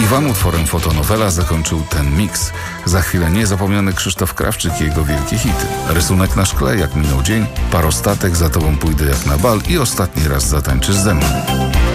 I wam utworem Fotonowela zakończył ten miks. Za chwilę niezapomniany Krzysztof Krawczyk i jego wielkie hity. Rysunek na szkle, jak minął dzień, Parostatek, Za tobą pójdę jak na bal i Ostatni raz zatańczysz ze mną.